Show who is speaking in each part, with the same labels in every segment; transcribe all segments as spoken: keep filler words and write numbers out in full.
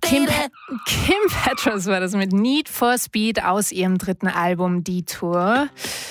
Speaker 1: Kim, Kim Petras war das mit Need for Speed aus ihrem dritten Album Detour.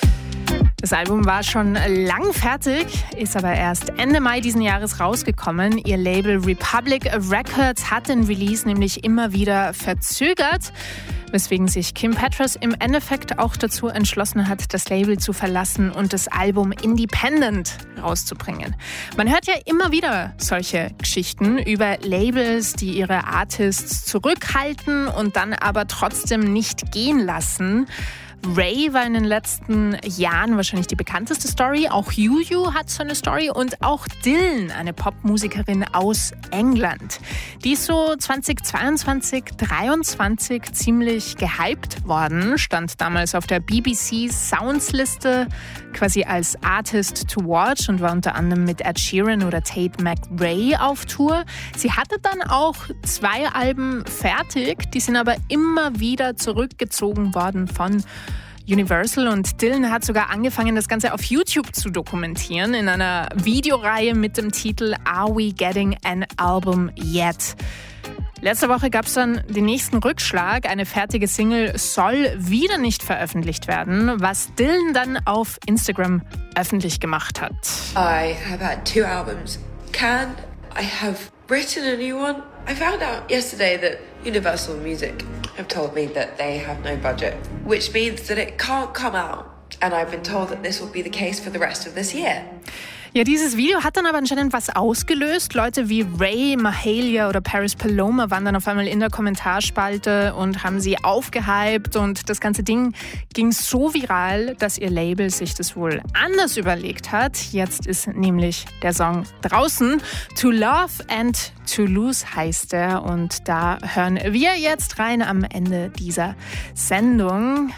Speaker 1: Das Album war schon lang fertig, ist aber erst Ende Mai diesen Jahres rausgekommen. Ihr Label Republic Records hat den Release nämlich immer wieder verzögert, weswegen sich Kim Petras im Endeffekt auch dazu entschlossen hat, das Label zu verlassen und das Album independent rauszubringen. Man hört ja immer wieder solche Geschichten über Labels, die ihre Artists zurückhalten und dann aber trotzdem nicht gehen lassen. Ray war in den letzten Jahren wahrscheinlich die bekannteste Story. Auch Juju hat so eine Story und auch Dylan, eine Popmusikerin aus England. Die ist so zweitausendzweiundzwanzig, dreiundzwanzig ziemlich gehypt worden, stand damals auf der B B C Sounds Liste quasi als Artist to Watch und war unter anderem mit Ed Sheeran oder Tate McRae auf Tour. Sie hatte dann auch zwei Alben fertig, die sind aber immer wieder zurückgezogen worden von Universal, und Dylan hat sogar angefangen, das Ganze auf YouTube zu dokumentieren in einer Videoreihe mit dem Titel Are We Getting an Album Yet? Letzte Woche gab es dann den nächsten Rückschlag. Eine fertige Single soll wieder nicht veröffentlicht werden, was Dylan dann auf Instagram öffentlich gemacht hat.
Speaker 2: I have had two albums. Can I have written a new one? I found out yesterday that Universal Music have told me that they have no budget, which means that it can't come out. And I've been told that this will be the case for the rest of this year.
Speaker 1: Ja, dieses Video hat dann aber anscheinend was ausgelöst. Leute wie Ray, Mahalia oder Paris Paloma waren dann auf einmal in der Kommentarspalte und haben sie aufgehypt. Und das ganze Ding ging so viral, dass ihr Label sich das wohl anders überlegt hat. Jetzt ist nämlich der Song draußen. To Love and to Lose heißt er. Und da hören wir jetzt rein am Ende dieser Sendung.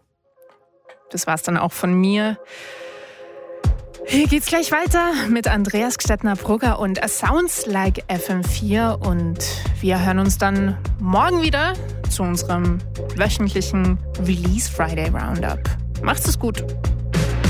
Speaker 1: Das war's dann auch von mir. Hier geht's gleich weiter mit Andreas Gstettner-Brugger und A Sounds Like F M vier, und wir hören uns dann morgen wieder zu unserem wöchentlichen Release Friday Roundup. Macht's es gut!